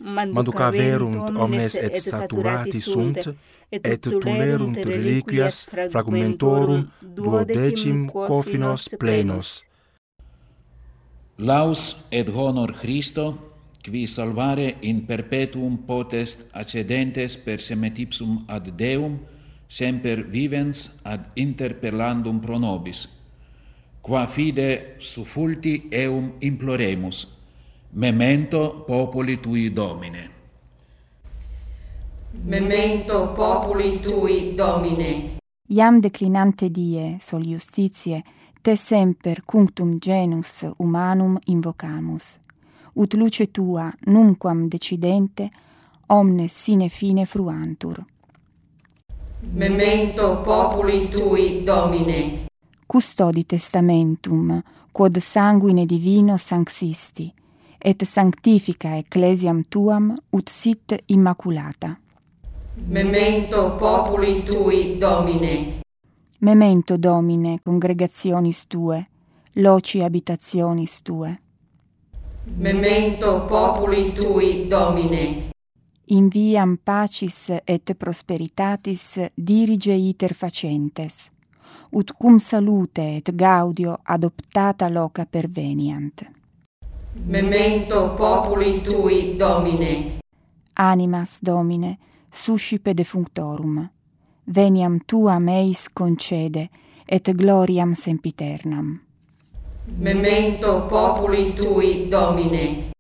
manducaverunt omnes et saturati sunt, et tulerunt reliquias fragmentorum duodecim cophinos plenos. Laus et honor Christo, qui salvare in perpetuum potest accedentes per semetipsum ad Deum, semper vivens ad interpellandum pro nobis, qua fide sufulti eum imploremus, memento populi tui Domine. Memento populi tui Domine. Iam declinante die, sol justitiae, te semper cunctum genus humanum invocamus, ut luce tua nunquam decidente omnes sine fine fruantur. Memento populi tui Domine. Custodi testamentum, quod sanguine divino sanctisti, et sanctifica ecclesiam tuam ut sit immaculata. Memento populi tui Domine. Memento Domine congregationis tue, loci habitationis tue. Memento populi tui Domine. In viam pacis et prosperitatis dirige iter facentes, ut cum salute et gaudio adoptata loca perveniant. Memento populi tui Domine. Animas Domine, suscipe defunctorum, veniam tuam eis concede, et gloriam sempiternam. Memento populi tui Domine.